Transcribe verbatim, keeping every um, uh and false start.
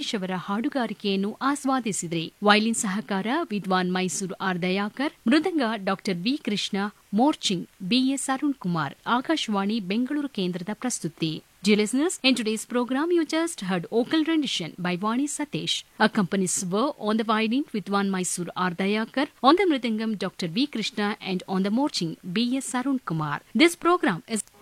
ಗಿರೀಶ್ ಅವರ ಹಾಡುಗಾರಿಕೆಯನ್ನು ಆಸ್ವಾದಿಸಿದ್ರಿ. ವೈಲಿನ್ ಸಹಕಾರ ವಿದ್ವಾನ್ ಮೈಸೂರು ಆರ್ ದಯಾಕರ್, ಮೃದಂಗ doctor V Krishna, morsing BS Arun Kumar. Akashvani Bengaluru ಕೇಂದ್ರದ ಪ್ರಸ್ತುತಿ. Dear listeners, in today's program you just heard vocal rendition by Vani Satish. Accompanies were on the violin Vidwan Mysore R. Dayakar, on the mridangam Doctor V. Krishna, and on the morching B S. Arun Kumar. This program is